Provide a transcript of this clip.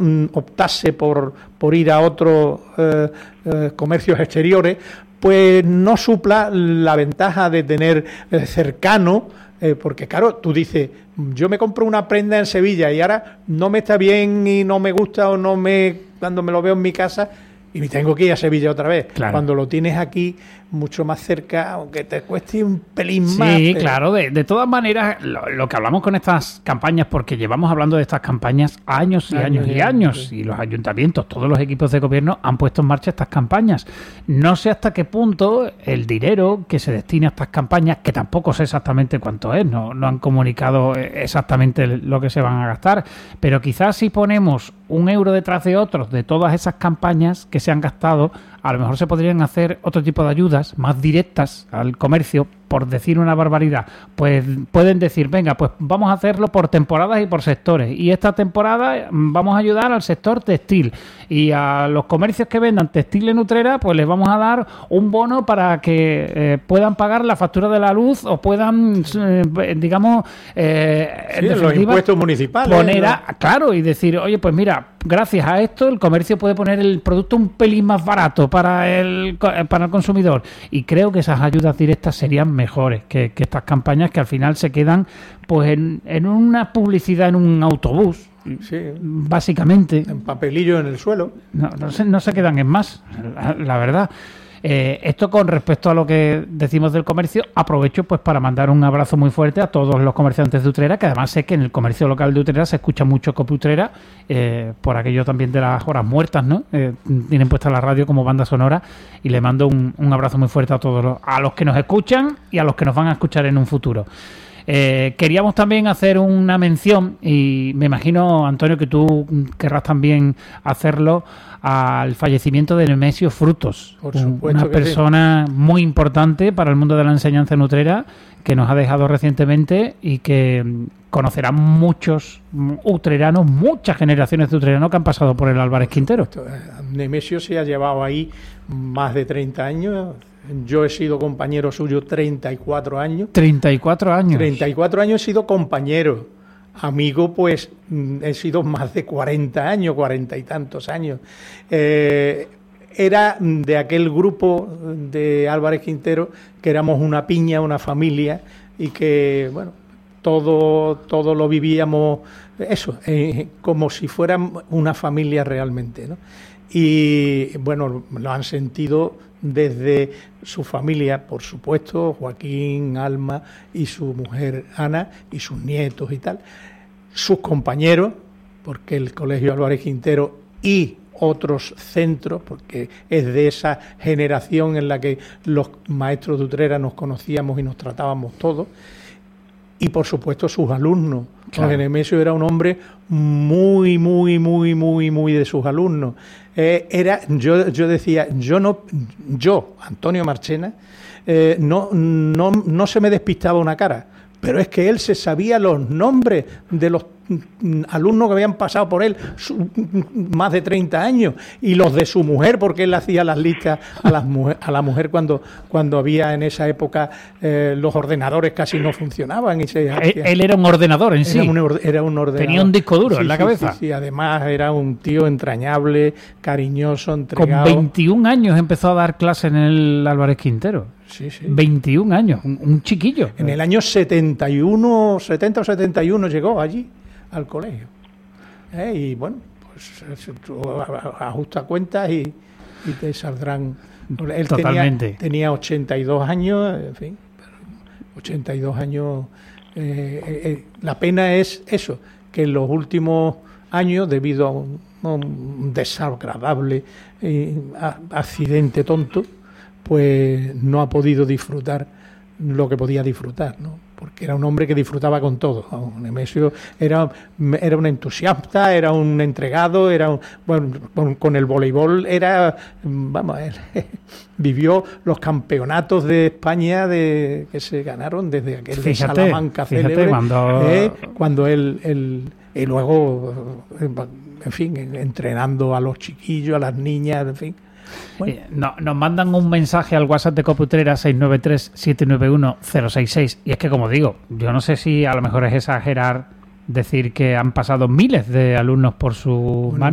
optase por ir a otros comercios exteriores, pues no supla la ventaja de tener cercano, porque claro, tú dices, yo me compro una prenda en Sevilla y ahora no me está bien y no me gusta o cuando me lo veo en mi casa y me tengo que ir a Sevilla otra vez. Claro. Cuando lo tienes aquí mucho más cerca, aunque te cueste un pelín más. Sí, claro, de todas maneras, lo que hablamos con estas campañas, porque llevamos hablando de estas campañas años y años, y los ayuntamientos, todos los equipos de gobierno han puesto en marcha estas campañas. No sé hasta qué punto el dinero que se destina a estas campañas, que tampoco sé exactamente cuánto es, no han comunicado exactamente lo que se van a gastar, pero quizás si ponemos un euro detrás de otros de todas esas campañas que se han gastado, a lo mejor se podrían hacer otro tipo de ayudas más directas al comercio, por decir una barbaridad. Pues pueden decir, venga, pues vamos a hacerlo por temporadas y por sectores. Y esta temporada vamos a ayudar al sector textil. Y a los comercios que vendan textil en Utrera, pues les vamos a dar un bono para que puedan pagar la factura de la luz o puedan, digamos, en los impuestos municipales. Claro, y decir, oye, pues mira, gracias a esto el comercio puede poner el producto un pelín más barato para el consumidor. Y creo que esas ayudas directas serían mejores que estas campañas que al final se quedan pues en una publicidad en un autobús. Sí, básicamente. En papelillo en el suelo. No se quedan en más, la verdad. Esto con respecto a lo que decimos del comercio, aprovecho pues para mandar un abrazo muy fuerte a todos los comerciantes de Utrera, que además sé que en el comercio local de Utrera se escucha mucho Cope Utrera, por aquello también de las horas muertas, ¿no? Tienen puesta la radio como banda sonora, y le mando un abrazo muy fuerte a todos a los que nos escuchan y a los que nos van a escuchar en un futuro. Queríamos también hacer una mención, y me imagino, Antonio, que tú querrás también hacerlo, al fallecimiento de Nemesio Frutos. Por supuesto, una persona muy importante para el mundo de la enseñanza en Utrera, que nos ha dejado recientemente y que conocerán muchos utreranos, muchas generaciones de utreranos que han pasado por el Álvarez Quintero. Nemesio se ha llevado ahí más de 30 años. Yo he sido compañero suyo 34 años. 34 años. 34 años he sido compañero. Amigo, pues he sido más de 40 años, 40 y tantos años. Era de aquel grupo de Álvarez Quintero que éramos una piña, una familia, y que, bueno, todo lo vivíamos eso, como si fueran una familia realmente, ¿no? Y bueno, lo han sentido desde su familia, por supuesto, Joaquín, Alma y su mujer Ana y sus nietos y tal, sus compañeros, porque el Colegio Álvarez Quintero y otros centros, porque es de esa generación en la que los maestros de Utrera nos conocíamos y nos tratábamos todos, y por supuesto sus alumnos. Claro. Nemesio era un hombre muy de sus alumnos. Yo decía, yo, Antonio Marchena, no se me despistaba una cara, pero es que él se sabía los nombres de los alumnos que habían pasado por él más de 30 años, y los de su mujer, porque él hacía las listas a la mujer cuando había en esa época los ordenadores casi no funcionaban. Él era un ordenador en sí. Era un ordenador. Tenía un disco duro en la cabeza. Sí, además era un tío entrañable, cariñoso, entregado. Con 21 años empezó a dar clase en el Álvarez Quintero. Sí. 21 años, un chiquillo. En el año 70 o 71 llegó allí al colegio. Y bueno, pues ajusta cuentas y te saldrán. Él Totalmente. tenía 82 años, en fin, 82 años. La pena es eso, que en los últimos años, debido a un desagradable accidente tonto, pues no ha podido disfrutar lo que podía disfrutar, ¿no? Porque era un hombre que disfrutaba con todo. Nemesio era un entusiasta, era un entregado, con el voleibol vivió los campeonatos de España que se ganaron desde aquel de Salamanca célebre, cuando él y luego, en fin, entrenando a los chiquillos, a las niñas, en fin. Bueno. Nos mandan un mensaje al WhatsApp de Cope Utrera 693-791-066, y es que, como digo, yo no sé si a lo mejor es exagerar decir que han pasado miles de alumnos por su mano.